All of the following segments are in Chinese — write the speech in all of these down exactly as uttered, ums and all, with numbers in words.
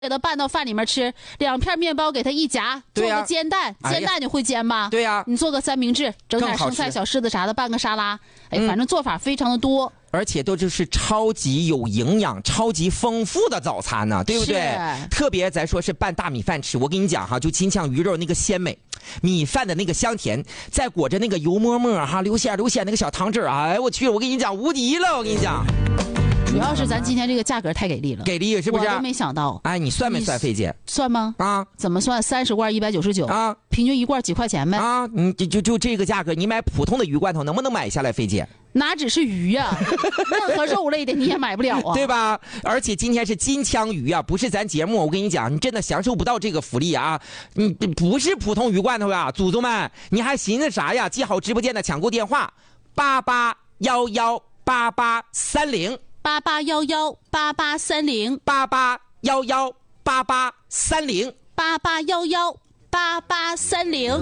给它拌到饭里面吃，两片面包给它一夹，做个煎蛋， 哎、 煎蛋你会煎吗？ 对呀、啊， 你做个三明治，整点生菜小柿子啥的，拌个沙拉，哎，反正做法非常的多。 而且都就是超级有营养、超级丰富的早餐呢，对不对？特别咱说是拌大米饭吃，我跟你讲哈，就金枪鱼肉那个鲜美，米饭的那个香甜，再裹着那个油沫沫哈，流鲜流鲜那个小汤汁儿，哎，我去，我跟你讲无敌了，我跟你讲。 主要是咱今天这个价格太给力了， 给力是不是？ 我都没想到。 哎，你算没算费姐？ 算吗？ 啊， 怎么算？三十罐一百九十九啊， 平均一罐几块钱呗？ 啊，你就就就这个价格，你买普通的鱼罐头能不能买下来？费姐？ 哪只是鱼呀、啊，任何肉类的你也买不了啊， 对吧？而且今天是金枪鱼啊，不是咱节目，我跟你讲，你真的享受不到这个福利啊！你不是普通鱼罐头啊，祖宗们，你还寻思啥呀？记好直播间的抢购电话：八八幺幺八八三零。 八八幺幺八八三零， 八八幺幺八八三零， 八八幺幺八八三零。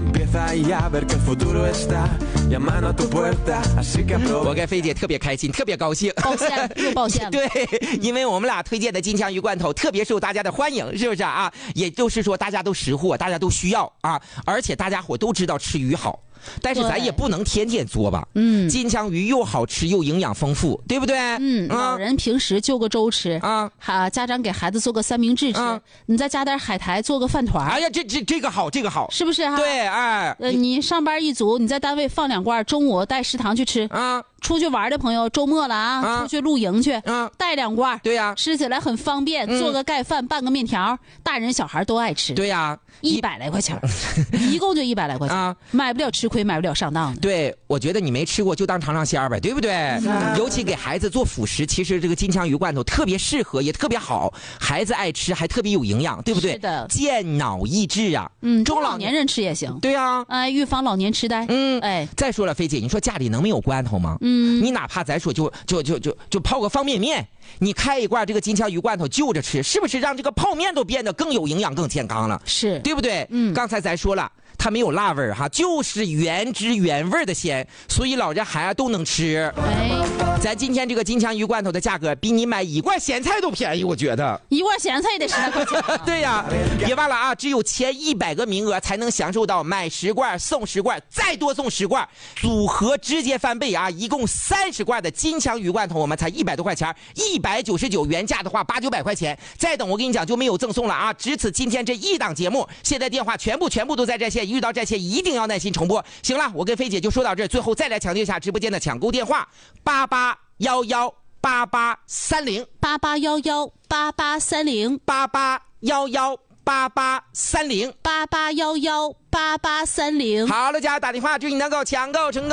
我跟菲姐特别开心，特别高兴， 抱歉又抱歉了。 对，因为我们俩推荐的金枪鱼罐头特别受大家的欢迎，是不是啊？也就是说大家都识货，大家都需要啊，而且大家伙都知道吃鱼好。但是咱也不能天天做吧，嗯，金枪鱼又好吃又营养丰富，对不对？ 嗯，老人平时就个粥吃啊， 哈，家长给孩子做个三明治吃，啊、你再加点海苔做个饭团。 哎呀，这这这个好，这个好， 是不是哈？ 对，哎， 呃，你上班一族，你在单位放两罐，中午带食堂去吃啊。出去玩的朋友，周末了啊，啊出去露营去，啊，带两罐， 对呀、啊， 吃起来很方便，嗯、做个盖饭，拌个面条，大人小孩都爱吃。 对呀、啊， 一百来块钱，一共就一百来块钱啊，买不了吃亏，买不了上当。 对，我觉得你没吃过就当尝尝鲜呗，对不对？嗯、尤其给孩子做辅食，其实这个金枪鱼罐头特别适合，也特别好，孩子爱吃，还特别有营养，对不对？ 是的， 健脑益智啊， 嗯，中老年人吃也行。 对呀、啊， 哎，预防老年痴呆。 嗯， 哎， 再说了，菲姐，你说家里能没有罐头吗？嗯，你哪怕咱说就就就就就泡个方便面，你开一罐这个金枪鱼罐头就着吃，是不是让这个泡面都变得更有营养、更健康了？ 是， 对不对？ 嗯， 刚才咱说了。它没有辣味儿哈，就是原汁原味的鲜，所以老人孩子都能吃。哎，咱今天这个金枪鱼罐头的价格比你买一罐咸菜都便宜，我觉得。 一罐咸菜也得十来块钱、啊。 对呀、啊，别忘了啊，只有前一百个名额才能享受到买十罐送十罐，再多送十罐，组合直接翻倍啊！一共三十罐的金枪鱼罐头，我们才一百多块钱，一百九十九，原价的话八九百块钱。再等我跟你讲就没有赠送了啊！只此今天这一档节目，现在电话全部全部都在在线。遇到这些一定要耐心重播。行了，我跟菲姐就说到这儿，最后再来强调一下直播间的抢购电话：八八幺幺八八三零， 八八幺幺八八三零， 八八幺幺八八三零， 八八幺幺八八三零。 好了，家打电话，祝你能够抢购成功。